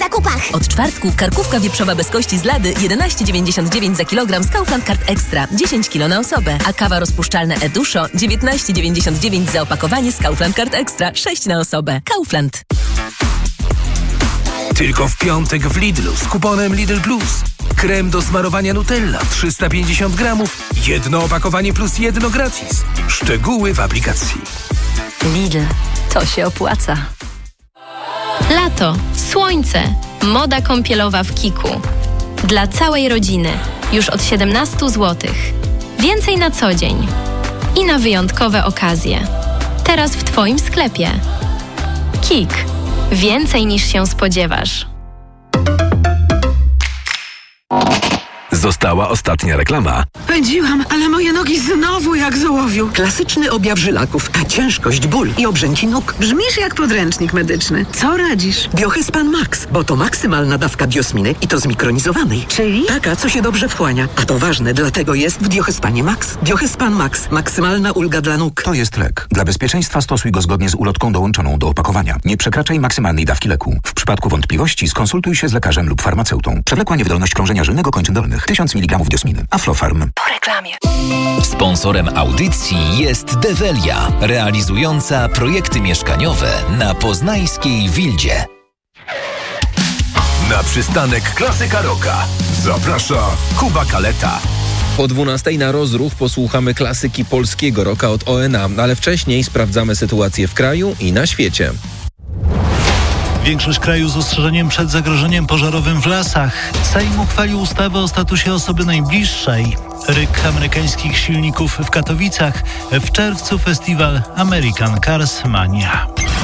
zakupach. Od czwartku karkówka wieprzowa bez kości z Lady 11,99 za kilogram z Kaufland Card Extra, 10 kg na osobę. A kawa rozpuszczalna Eduszo 19,99 za opakowanie z Kaufland Card Extra, 6 na osobę. Kaufland. Tylko w piątek w Lidlu z kuponem Lidl Plus. Krem do smarowania Nutella 350 gramów, jedno opakowanie plus jedno gratis. Szczegóły w aplikacji. Lidl. To się opłaca. Lato, słońce, moda kąpielowa w Kiku. Dla całej rodziny. Już od 17 zł. Więcej na co dzień. I na wyjątkowe okazje. Teraz w Twoim sklepie. Kik. Więcej niż się spodziewasz. Została ostatnia reklama. Pędziłam, ale moje nogi znowu jak z ołowiu. Klasyczny objaw żylaków, ciężkość, ból i obrzęki nóg. Brzmisz jak podręcznik medyczny. Co radzisz? Biohespan Max, bo to maksymalna dawka biosminy i to zmikronizowanej. Czyli? Taka, co się dobrze wchłania. A to ważne, dlatego jest w Biohespanie Max. Biohespan Max. Maksymalna ulga dla nóg. To jest lek. Dla bezpieczeństwa stosuj go zgodnie z ulotką dołączoną do opakowania. Nie przekraczaj maksymalnej dawki leku. W przypadku wątpliwości skonsultuj się z lekarzem lub farmaceutą. Przewlekła niewydolność krążenia żylnego kończyn dolnych. 1000 mg diosminy. Aflofarm. Po reklamie. Sponsorem audycji jest Develia, realizująca projekty mieszkaniowe na poznańskiej Wildzie. Na przystanek Klasyka Rocka zaprasza Kuba Kaleta. Po 12 na rozruch posłuchamy klasyki polskiego rocka od ONA, ale wcześniej sprawdzamy sytuację w kraju i na świecie. Większość kraju z ostrzeżeniem przed zagrożeniem pożarowym w lasach. Sejm uchwalił ustawę o statusie osoby najbliższej. Ryk amerykańskich silników w Katowicach. W czerwcu festiwal American Cars Mania.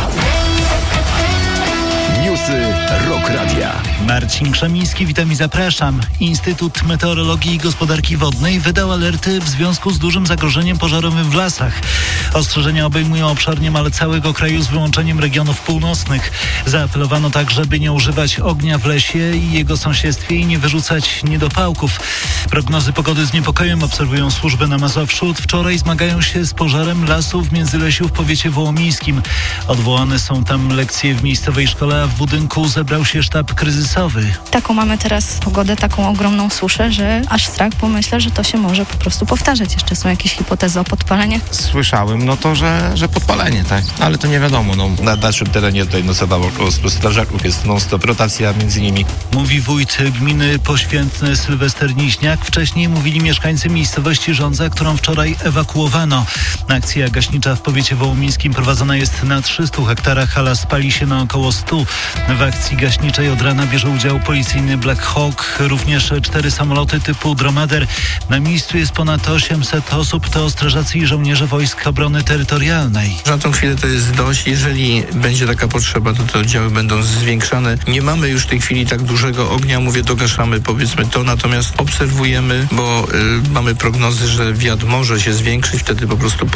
Newsy Rock Radia. Marcin Krzemiński, witam i zapraszam. Instytut Meteorologii i Gospodarki Wodnej wydał alerty w związku z dużym zagrożeniem pożarowym w lasach. Ostrzeżenia obejmują obszar niemal całego kraju z wyłączeniem regionów północnych. Zaapelowano także, by nie używać ognia w lesie i jego sąsiedztwie i nie wyrzucać niedopałków. Prognozy pogody z niepokojem obserwują służby na Mazowszu. Od wczoraj zmagają się z pożarem lasów w Międzylesiu w powiecie wołomińskim. Odwołane są tam lekcje w miejscowej szkole, a w budynku zebrał się sztab kryzysowy. Taką mamy teraz pogodę, taką ogromną suszę, że aż strach, bo myślę, że to się może po prostu powtarzać. Jeszcze są jakieś hipotezy o podpaleniach? Słyszałem, że podpalenie, tak. Ale to nie wiadomo. Na naszym terenie tutaj nocowało około 100 strażaków, jest non-stop rotacja między nimi. Mówi wójt gminy Poświętne Sylwester Niźniak. Wcześniej mówili mieszkańcy miejscowości Żądza, którą wczoraj ewakuowano. Akcja gaśnicza w powiecie wołomińskim prowadzona jest na 300 hektarach, a las pali się na około 100. W akcji gaśniczej od rana bierze udział policyjny Black Hawk, również 4 samoloty typu Dromader. Na miejscu jest ponad 800 osób, to strażacy i żołnierze Wojsk Obrony Terytorialnej. Na tą chwilę to jest dość. Jeżeli będzie taka potrzeba, to te oddziały będą zwiększane. Nie mamy już w tej chwili tak dużego ognia, dogaszamy powiedzmy to, natomiast obserwujemy, bo mamy prognozy, że wiatr może się zwiększyć, wtedy po prostu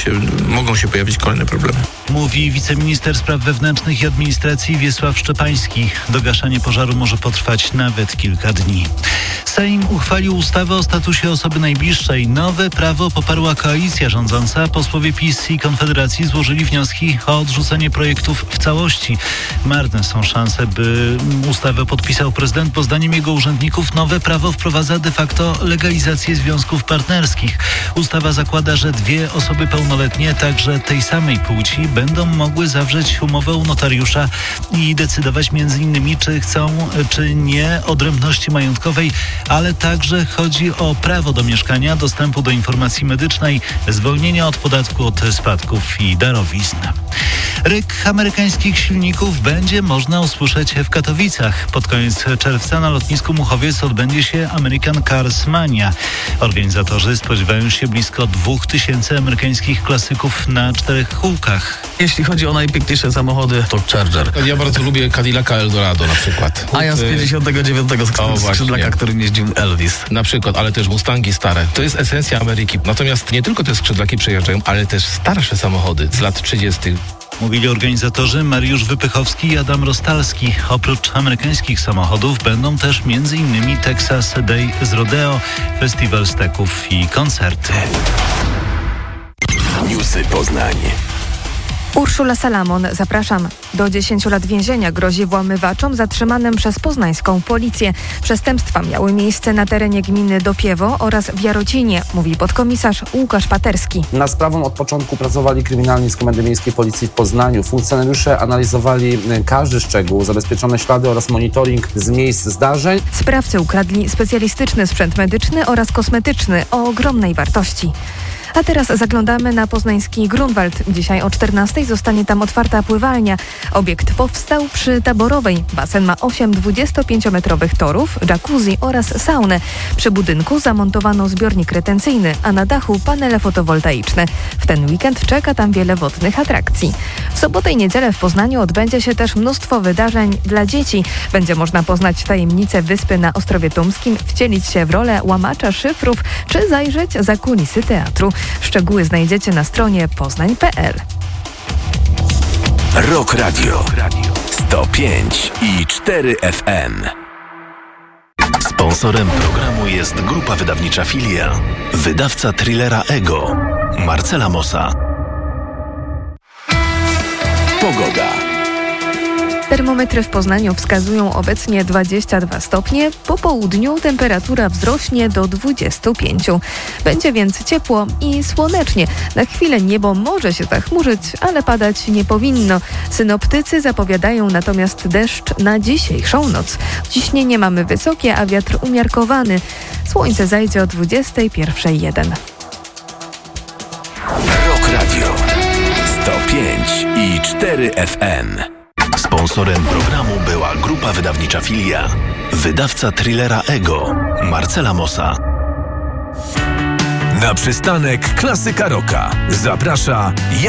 mogą się pojawić kolejne problemy. Mówi wiceminister spraw wewnętrznych i administracji Wiesław Szczepański. Dogaszanie pożaru może potrwać nawet kilka dni. Sejm uchwalił ustawę o statusie osoby najbliższej. Nowe prawo poparła koalicja rządząca. Posłowie PiS i Konfederacji złożyli wnioski o odrzucenie projektów w całości. Marne są szanse, by ustawę podpisał prezydent, bo zdaniem jego urzędników nowe prawo wprowadza de facto legalizację związków partnerskich. Ustawa zakłada, że 2 osoby pełnoletnie, także tej samej płci, będą mogły zawrzeć umowę u notariusza i decydować m.in. czy chcą, czy nie odrębności majątkowej, ale także chodzi o prawo do mieszkania, dostępu do informacji medycznej, zwolnienia od podatku od spadków i darowizn. Ryk amerykańskich silników będzie można usłyszeć w Katowicach. Pod koniec czerwca na lotnisku Muchowiec odbędzie się American Cars Mania. Organizatorzy spodziewają się blisko 2000 amerykańskich klasyków na 4 kółkach. Jeśli chodzi o najpiękniejsze samochody, to Charger. Ja bardzo lubię Cadillaca Eldorado na przykład. A ja z 59 skrzydlaka, którym jeździł Elvis. Na przykład, ale też Mustangi stare. To jest esencja Ameryki. Natomiast nie tylko te skrzydlaki przejeżdżają, ale też starsze samochody z lat 30. Mówili organizatorzy Mariusz Wypychowski i Adam Rostalski. Oprócz amerykańskich samochodów będą też m.in. Texas Day z Rodeo, festiwal steków i koncerty. Newsy Poznań. Urszula Salamon, zapraszam. Do 10 lat więzienia grozi włamywaczom zatrzymanym przez poznańską policję. Przestępstwa miały miejsce na terenie gminy Dopiewo oraz w Jarocinie, mówi podkomisarz Łukasz Paterski. Nad sprawą od początku pracowali kryminalni z Komendy Miejskiej Policji w Poznaniu. Funkcjonariusze analizowali każdy szczegół, zabezpieczone ślady oraz monitoring z miejsc zdarzeń. Sprawcy ukradli specjalistyczny sprzęt medyczny oraz kosmetyczny o ogromnej wartości. A teraz zaglądamy na poznański Grunwald. Dzisiaj o 14:00 zostanie tam otwarta pływalnia. Obiekt powstał przy Taborowej. Basen ma 8 25-metrowych torów, jacuzzi oraz saunę. Przy budynku zamontowano zbiornik retencyjny, a na dachu panele fotowoltaiczne. W ten weekend czeka tam wiele wodnych atrakcji. W sobotę i niedzielę w Poznaniu odbędzie się też mnóstwo wydarzeń dla dzieci. Będzie można poznać tajemnice wyspy na Ostrowie Tumskim, wcielić się w rolę łamacza szyfrów, czy zajrzeć za kulisy teatru. Szczegóły znajdziecie na stronie poznań.pl. Rock Radio 105,4 FM. Sponsorem programu jest grupa wydawnicza Filia, wydawca thrillera Ego, Marcela Mossa. Pogoda. Termometry w Poznaniu wskazują obecnie 22 stopnie. Po południu temperatura wzrośnie do 25. Będzie więc ciepło i słonecznie. Na chwilę niebo może się zachmurzyć, ale padać nie powinno. Synoptycy zapowiadają natomiast deszcz na dzisiejszą noc. Ciśnienie mamy wysokie, a wiatr umiarkowany. Słońce zajdzie o 21:01. Rock Radio 105,4 FM. Sponsorem programu była grupa wydawnicza Filia, wydawca thrillera Ego, Marcela Mossa. Na przystanek Klasyka Rocka zaprasza